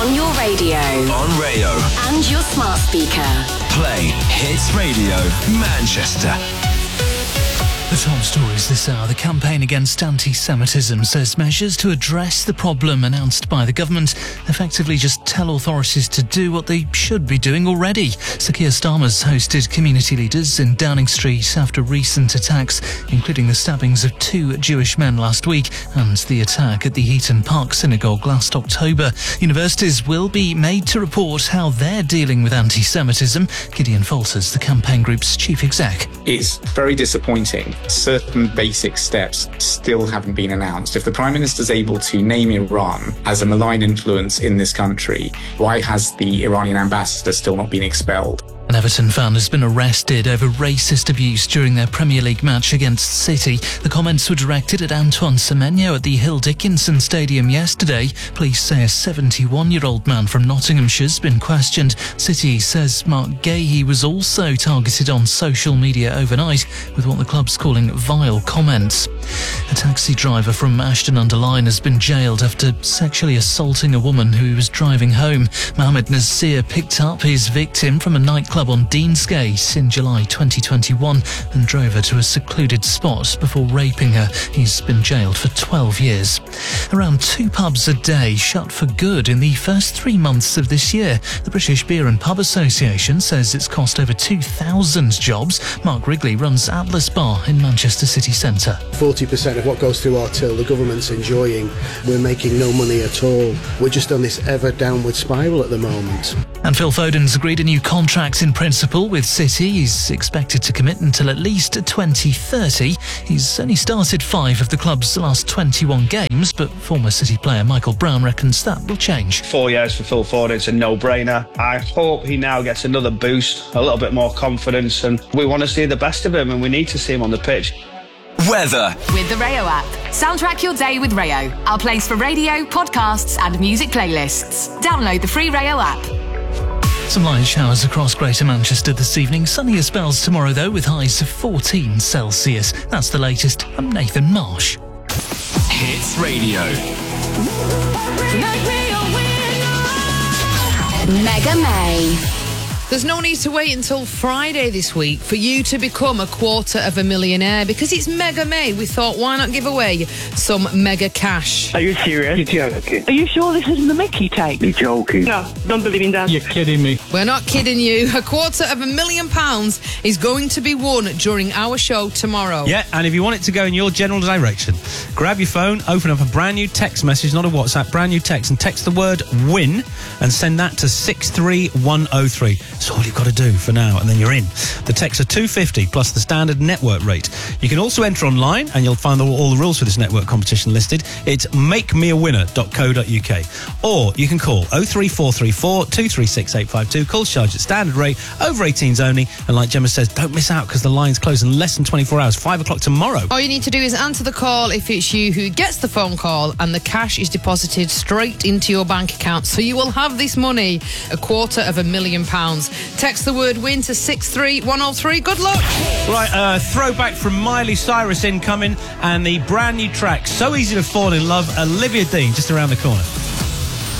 On your radio. On Rayo. And your smart speaker. Play Hits Radio Manchester. The top stories this hour. The campaign against anti-Semitism says measures to address the problem announced by the government effectively just tell authorities to do what they should be doing already. Sir Keir Starmer's hosted community leaders in Downing Street after recent attacks, including the stabbings of 2 Jewish men last week and the attack at the Heaton Park Synagogue last October. Universities will be made to report how they're dealing with anti-Semitism. Gideon Falters, the campaign group's chief exec. It's very disappointing. Certain basic steps still haven't been announced. If the Prime Minister's able to name Iran as a malign influence in this country, why has the Iranian ambassador still not been expelled? An Everton fan has been arrested over racist abuse during their Premier League match against City. The comments were directed at Antoine Semenyo at the Hill Dickinson Stadium yesterday. Police say a 71-year-old man from Nottinghamshire's been questioned. City says Mark Gahey was also targeted on social media overnight with what the club's calling vile comments. A taxi driver from Ashton-under-Lyne has been jailed after sexually assaulting a woman who was driving home. Mohammed Nasir picked up his victim from a nightclub on Deansgate in July 2021 and drove her to a secluded spot before raping her. He's been jailed for 12 years. Around 2 pubs a day shut for good in the first 3 months of this year. The British Beer and Pub Association says it's cost over 2,000 jobs. Mark Wrigley runs Atlas Bar in Manchester city centre. 40% of what goes through our till, the government's enjoying. We're making no money at all. We're just on this ever downward spiral at the moment. And Phil Foden's agreed a new contract in principle with City. He's expected to commit until at least 2030. He's only started 5 of the club's last 21 games, but former City player Michael Brown reckons that will change. 4 years for Phil Foden, it's a no-brainer. I hope he now gets another boost, a little bit more confidence, and we want to see the best of him, and we need to see him on the pitch. Weather. With the Rayo app. Soundtrack your day with Rayo. Our place for radio, podcasts and music playlists. Download the free Rayo app. Some light showers across Greater Manchester this evening. Sunnier spells tomorrow, though, with highs of 14 Celsius. That's the latest. I'm Nathan Marsh. Hits Radio. Mega May. There's no need to wait until Friday this week for you to become a quarter of a millionaire because it's Mega May. We thought, why not give away some mega cash? Are you serious? You're joking. Are you sure this isn't the Mickey tape? You're joking. No, don't believe in that. You're kidding me. We're not kidding you. A £250,000 is going to be won during our show tomorrow. Yeah, and if you want it to go in your general direction, grab your phone, open up a brand new text message, not a WhatsApp, brand new text, and text the word WIN and send that to 63103. That's all you've got to do for now, and then you're in. The texts are $250 plus the standard network rate. You can also enter online, and you'll find all the rules for this network competition listed. It's makemeawinner.co.uk. Or you can call 03434 236 852. Calls charged at standard rate, over 18s only. And like Gemma says, don't miss out because the lines close in less than 24 hours, 5 o'clock tomorrow. All you need to do is answer the call if it's you who gets the phone call, and the cash is deposited straight into your bank account. So you will have this money, £250,000. Text the word WIN to 63103. Good luck. Right, throwback from Miley Cyrus incoming, and the brand new track, So Easy to Fall in Love, Olivia Dean, just around the corner.